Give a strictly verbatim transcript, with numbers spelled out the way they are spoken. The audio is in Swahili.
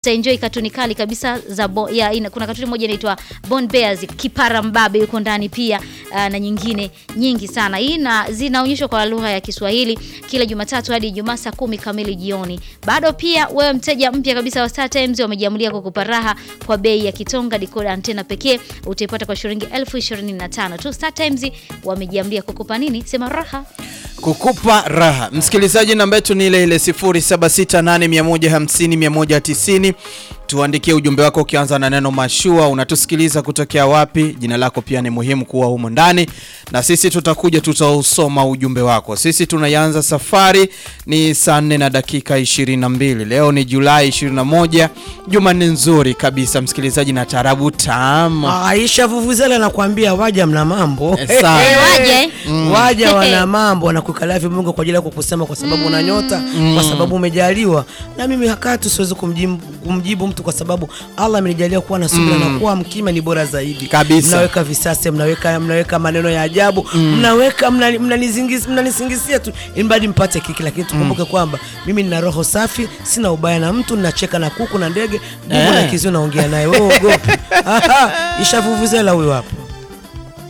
Enjoy katuni kali kabisa za bo, ya ina, kuna katuni moja inaitwa Bone Bears, Kipara Mbabe yuko ndani pia, uh, na nyingine nyingi sana. Hii na zinaonyeshwa kwa lugha ya Kiswahili kila Jumatatu hadi Ijumaa saa kumi kamili jioni. Bado pia wewe mteja mpya kabisa wa Star Times wamejiamulia kukupa raha kwa bei ya kitonga decoder antena pekee utaipata kwa shilingi elfu ishirini na tano tu. Star Times wamejiamulia kukupa nini? Sema raha. Kukupa raha. Msikilizaji, namba yetu ni ile ile sifuri saba sita nane moja hamsini moja tisini. Tuandikie ujumbe wako ukianza na neno mashua. Unatusikiliza kutokea wapi? Jina lako pia ni muhimu kuwa humo ndani, na sisi tutakuja tutausoma ujumbe wako. Sisi tunaanza safari ni saa nne na dakika ishirini na mbili. Leo ni Julai ishirini na moja. Jumanne nzuri kabisa msikilizaji, na tarabu tamu. Aisha Vuvuzela anakuambia waja mna mambo. Eh, waje. Mm. Waja wana mambo, wanakukalia Mungu kwa ajili ya kukusema kwa sababu una nyota, mm. kwa sababu umejaliwa. Na mimi hakatu siwezi kumjibu kumjibu mtu kwa sababu Allah amenijalia kuwa na subira, mm. na kuwa mkima ni bora zaidi. Kabisa. Mnaweka visasi, mnaweka mnaweka maneno ya ajabu, mm. mnaweka mnanisingizia mnanisingizia tu ili mpate kiki, lakini tukumbuke mm. kwamba mimi nina roho safi, sina ubaya na mtu, ninacheka na kuku na ndege, Mungu eh. na kizio naongea naye. Wewe uogopi? Aha, Aisha Vuvuzela huyo hapo.